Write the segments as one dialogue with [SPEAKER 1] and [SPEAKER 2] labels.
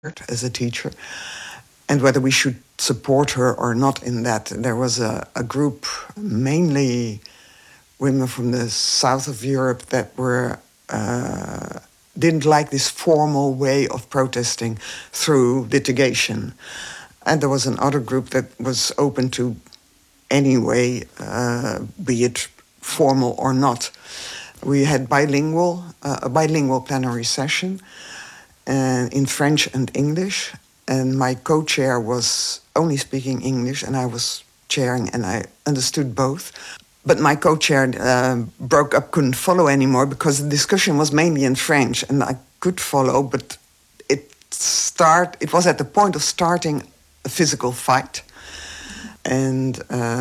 [SPEAKER 1] as a teacher, and whether we should support her or not in that. There was a group, mainly women from the south of Europe, that were didn't like this formal way of protesting through litigation. And there was another group that was open to any way, be it formal or not. We had a bilingual plenary session in French and English, and my co-chair was only speaking English, and I was chairing, and I understood both. But my co-chair broke up, couldn't follow anymore because the discussion was mainly in French, and I could follow, but it was at the point of starting a physical fight. And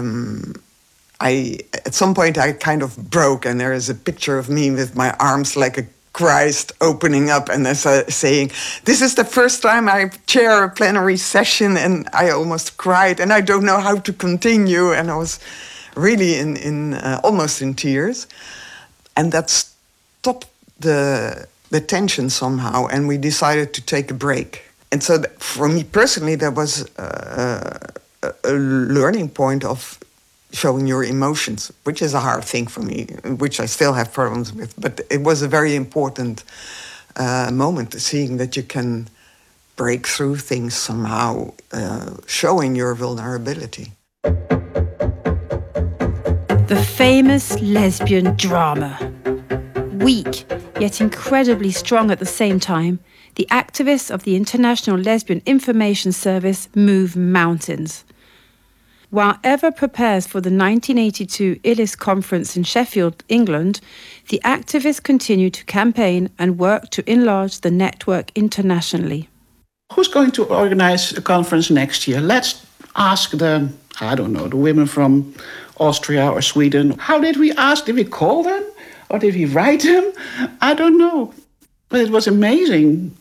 [SPEAKER 1] at some point I kind of broke, and there is a picture of me with my arms like a Christ opening up and saying, "This is the first time I chair a plenary session," and I almost cried, and I don't know how to continue, and I was really almost in tears. And that stopped the tension somehow, and we decided to take a break. And so for me personally, there was a learning point of showing your emotions, which is a hard thing for me, which I still have problems with. But it was a very important moment, seeing that you can break through things somehow, showing your vulnerability.
[SPEAKER 2] The famous lesbian drama. Weak, yet incredibly strong at the same time, the activists of the International Lesbian Information Service move mountains. While EVA prepares for the 1982 ILLIS conference in Sheffield, England, the activists continue to campaign and work to enlarge the network internationally.
[SPEAKER 3] Who's going to organize a conference next year? Let's ask the women from Austria or Sweden. How did we ask? Did we call them? Or did we write them? I don't know. But it was amazing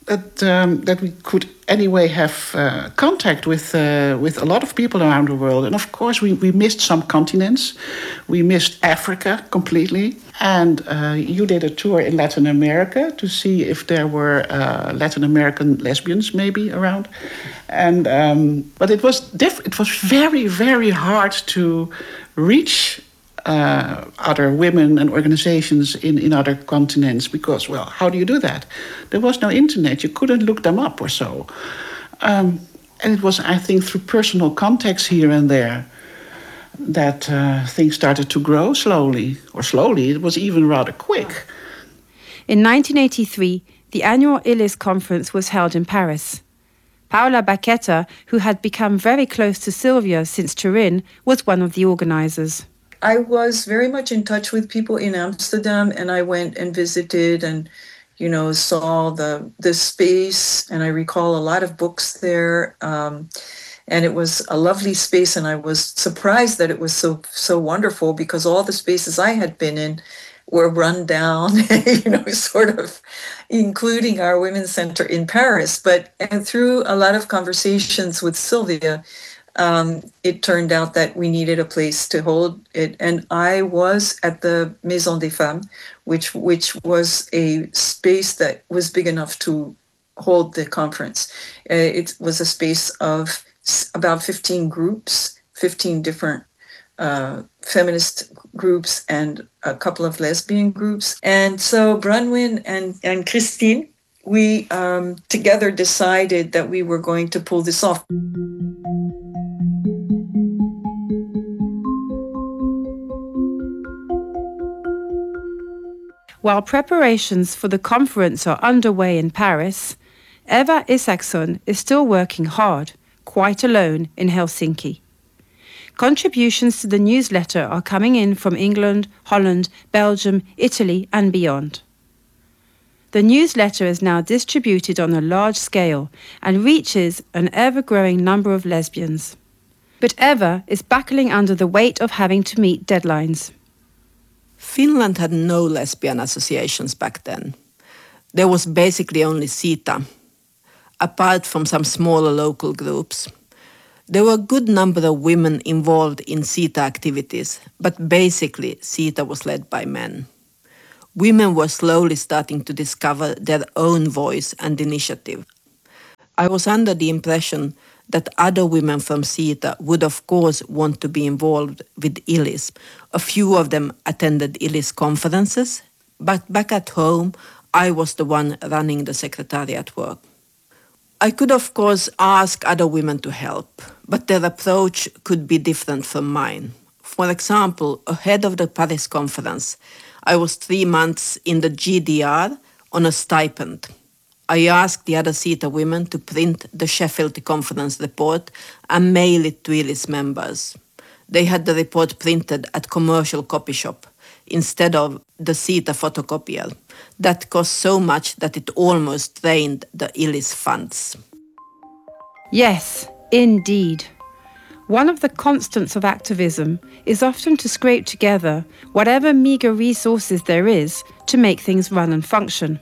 [SPEAKER 3] that we could anyway have contact with a lot of people around the world. And of course, we missed some continents. We missed Africa completely. And you did a tour in Latin America to see if there were Latin American lesbians maybe around. And but it was It was very, very hard to reach other women and organizations in other continents because, well, how do you do that? There was no internet. You couldn't look them up or so. And it was, I think, through personal contacts here and there that things started to grow slowly. Or slowly, it was even rather quick.
[SPEAKER 2] In 1983, the annual ILLIS conference was held in Paris. Paola Baqueta, who had become very close to Sylvia since Turin, was one of the organizers.
[SPEAKER 4] I was very much in touch with people in Amsterdam, and I went and visited and, saw the space, and I recall a lot of books there. And it was a lovely space, and I was surprised that it was so wonderful because all the spaces I had been in were run down, sort of including our Women's Center in Paris. And through a lot of conversations with Sylvia, it turned out that we needed a place to hold it. And I was at the Maison des Femmes, which was a space that was big enough to hold the conference. It was a space of about 15 groups, 15 different feminist groups and a couple of lesbian groups. And so Bronwyn and Christine, we together decided that we were going to pull this off.
[SPEAKER 2] While preparations for the conference are underway in Paris, Eva Isaksson is still working hard, quite alone in Helsinki. Contributions to the newsletter are coming in from England, Holland, Belgium, Italy and beyond. The newsletter is now distributed on a large scale and reaches an ever-growing number of lesbians. But Eva is buckling under the weight of having to meet deadlines.
[SPEAKER 5] Finland had no lesbian associations back then. There was basically only SITA, apart from some smaller local groups. There were a good number of women involved in SITA activities, but basically SITA was led by men. Women were slowly starting to discover their own voice and initiative. I was under the impression that other women from CETA would of course want to be involved with ILLIS. A few of them attended ILLIS conferences, but back at home I was the one running the secretariat work. I could of course ask other women to help, but their approach could be different from mine. For example, ahead of the Paris conference, I was 3 months in the GDR on a stipend. I asked the other CETA women to print the Sheffield conference report and mail it to ILLIS members. They had the report printed at commercial copy shop instead of the CETA photocopier. That cost so much that it almost drained the ILLIS funds.
[SPEAKER 2] Yes, indeed. One of the constants of activism is often to scrape together whatever meagre resources there is to make things run and function.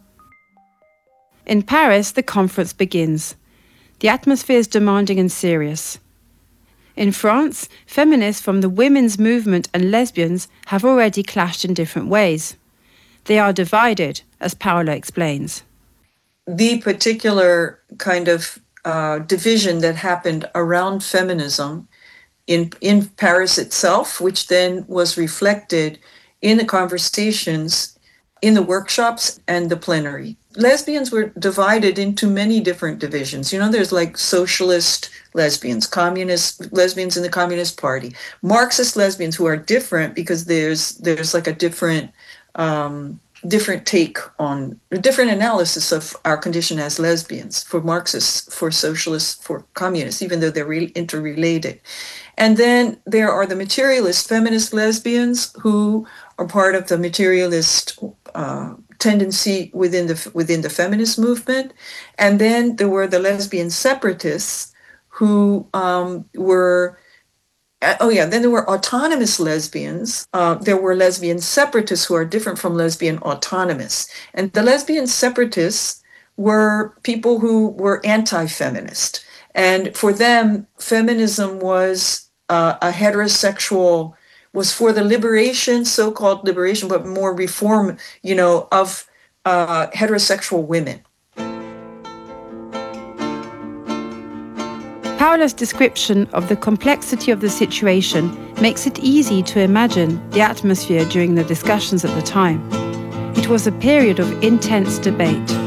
[SPEAKER 2] In Paris, the conference begins. The atmosphere is demanding and serious. In France, feminists from the women's movement and lesbians have already clashed in different ways. They are divided, as Paola explains.
[SPEAKER 4] The particular kind of division that happened around feminism in Paris itself, which then was reflected in the conversations, in the workshops and the plenary. Lesbians were divided into many different divisions. You know, there's like socialist lesbians, communist lesbians in the Communist Party, Marxist lesbians who are different because there's like a different take on a different analysis of our condition as lesbians for Marxists, for socialists, for communists, even though they're interrelated. And then there are the materialist feminist lesbians who are part of the materialist tendency within the feminist movement. And then there were the lesbian separatists who were then there were autonomous lesbians. There were lesbian separatists who are different from lesbian autonomous. And the lesbian separatists were people who were anti-feminist. And for them, feminism was a heterosexual, was for the liberation, so-called liberation, but more reform, of heterosexual women.
[SPEAKER 2] Paola's description of the complexity of the situation makes it easy to imagine the atmosphere during the discussions at the time. It was a period of intense debate.